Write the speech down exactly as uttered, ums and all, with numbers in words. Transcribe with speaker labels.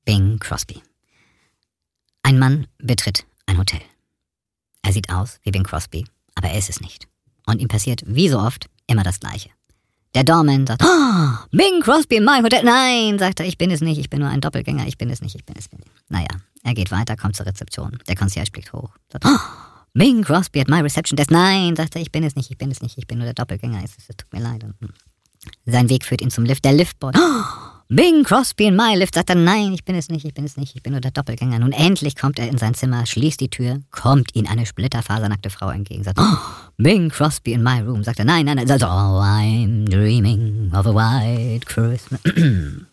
Speaker 1: Bing Crosby. Ein Mann betritt ein Hotel. Er sieht aus wie Bing Crosby, aber er ist es nicht. Und ihm passiert, wie so oft, immer das Gleiche. Der Doorman sagt, oh, Bing Crosby in mein Hotel. Nein, sagt er, ich bin es nicht, ich bin nur ein Doppelgänger, ich bin es nicht, ich bin es nicht. Naja, er geht weiter, kommt zur Rezeption. Der Concierge blickt hoch. Sagt, oh, Bing Crosby at my reception desk. Nein, sagt er, ich bin es nicht, ich bin es nicht, ich bin nur der Doppelgänger, es, es tut mir leid. Sein Weg führt ihn zum Lift. Der Liftboy, oh, Bing Crosby in my lift, sagt er, nein, ich bin es nicht, ich bin es nicht, ich bin nur der Doppelgänger. Nun endlich kommt er in sein Zimmer, schließt die Tür, kommt ihm eine splitterfasernackte Frau entgegen, sagt, oh, Bing Crosby in my room, sagt er, nein, nein, nein, sagt, oh, I'm dreaming of a white Christmas.